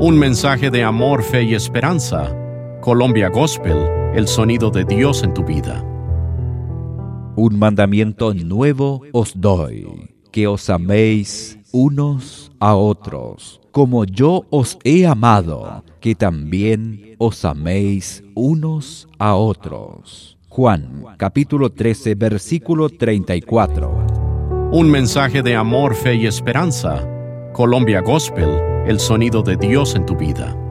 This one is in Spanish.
Un mensaje de amor, fe y esperanza. Colombia Gospel, el sonido de Dios en tu vida. Un mandamiento nuevo os doy, que os améis unos a otros, como yo os he amado, que también os améis unos a otros. Juan, capítulo 13, versículo 34. Un mensaje de amor, fe y esperanza. Colombia Gospel, el sonido de Dios en tu vida.